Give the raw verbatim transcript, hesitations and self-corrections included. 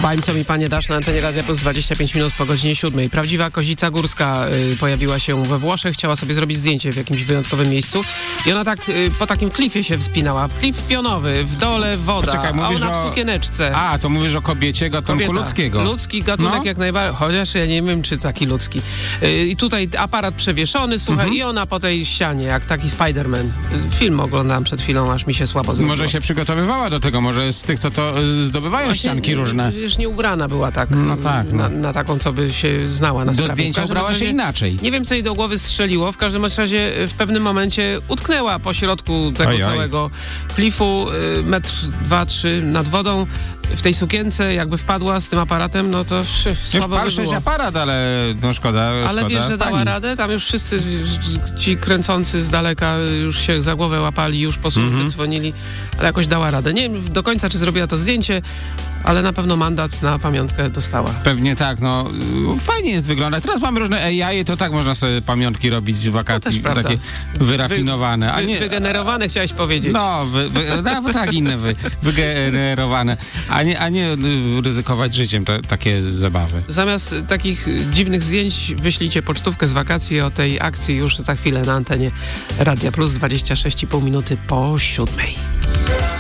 Bań, co mi panie dasz na antenie Radia Plus dwadzieścia pięć minut po godzinie siódmej. Prawdziwa kozica górska y, pojawiła się we Włoszech, chciała sobie zrobić zdjęcie w jakimś wyjątkowym miejscu i ona tak y, po takim klifie się wspinała. Klif pionowy, w dole woda, Poczekaj, a mówisz ona w o- sukieneczce. A, to mówisz o kobiecie gatunku Kobieta. ludzkiego. Ludzki gatunek No. jak najbardziej, chociaż ja nie wiem, czy taki ludzki. Yy, I tutaj aparat przewieszony, słuchaj, Mhm. i ona po tej ścianie, jak taki Spider-Man. Yy, Film oglądałam przed chwilą, aż mi się słabo zrobiło. Może się przygotowywała do tego, może z tych, co to y, zdobywają Właśnie ścianki nie- różne. Przecież nie ubrana była tak, No tak, na, no. na taką, co by się znała na Do sprawie. W zdjęcia każdym ubrała się razie inaczej. Nie wiem, co jej do głowy strzeliło. W każdym razie w pewnym momencie utknęła po środku tego Oj, oj. całego klifu, y, metr, dwa, trzy nad wodą. W tej sukience jakby wpadła z tym aparatem, no to sz, Już słabo by patrzeć było. aparat, ale no szkoda, Ale szkoda wiesz, że dała pani. radę? Tam już wszyscy ci kręcący z daleka już się za głowę łapali, już po służby Mhm. dzwonili, ale jakoś dała radę. Nie wiem do końca, czy zrobiła to zdjęcie, ale na pewno mandat na pamiątkę dostała. Pewnie tak, no y, fajnie jest wyglądać. Teraz mamy różne A I, to tak można sobie pamiątki robić z wakacji, No też prawda. takie wyrafinowane. A Wy, nie, wygenerowane chciałeś powiedzieć. no, wy, wy, no, tak inne wy, wygenerowane. A nie, a nie y, ryzykować życiem te, takie zabawy. Zamiast takich dziwnych zdjęć wyślijcie pocztówkę z wakacji o tej akcji już za chwilę na antenie Radia Plus dwadzieścia sześć i pół minuty po siódmej.